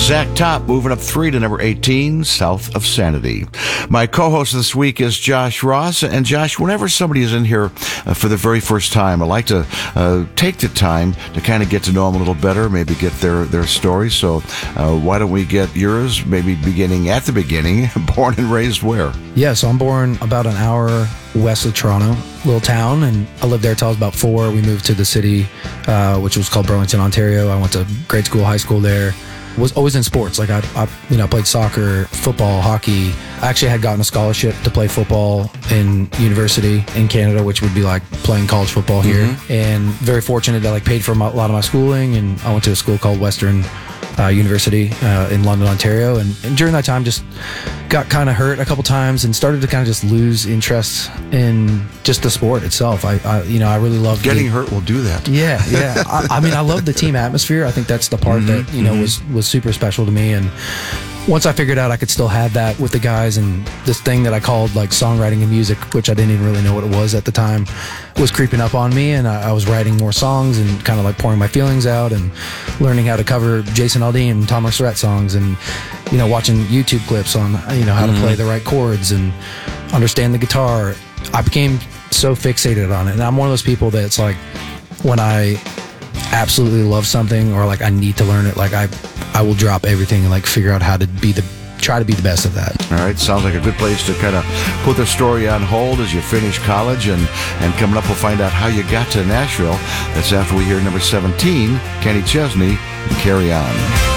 Zach Top moving up 3 to number 18, South of Sanity. My co-host this week is Josh Ross. And Josh, whenever somebody is in here for the very first time, I like to take the time to kind of get to know them a little better, maybe get their story. So why don't we get yours, maybe beginning at the beginning, born and raised where? Yeah, so I'm born about an hour west of Toronto, little town, and I lived there till I was about 4. We moved to the city, which was called Burlington, Ontario. I went to grade school, high school there. Was always in sports. Like I played soccer, football, hockey. I actually had gotten a scholarship to play football in university in Canada, which would be like playing college football here. Mm-hmm. And very fortunate that like paid for a lot of my schooling. And I went to a school called Western University in London, Ontario. And during that time, just got kind of hurt a couple times and started to kind of just lose interest in just the sport itself. I really love getting hurt will do that. Yeah. I love the team atmosphere. I think that's the part that was super special to me. And once I figured out I could still have that with the guys, and this thing that I called like songwriting and music, which I didn't even really know what it was at the time, was creeping up on me, and I was writing more songs and kind of like pouring my feelings out and learning how to cover Jason Aldean and Tom Merceret songs, and watching YouTube clips on how to play the right chords and understand the guitar. I became so fixated on it, and I'm one of those people that's like, when I absolutely love something or like I need to learn it, like I will drop everything and like figure out how to try to be the best of that. All right, sounds like a good place to kind of put the story on hold as you finish college, and coming up we'll find out how you got to Nashville. That's after we hear number 17, Kenny Chesney, and Carry On.